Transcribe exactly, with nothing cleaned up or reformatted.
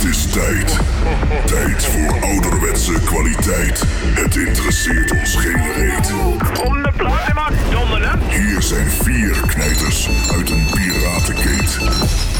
Het is tijd. Tijd voor ouderwetse kwaliteit. Het interesseert ons geen reet. Om de platen maar donderen. Hier zijn vier knijters uit een